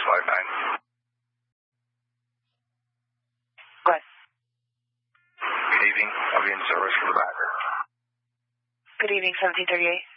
659. Go ahead. Good evening. I'll be in service for the backer. Good evening, 1738.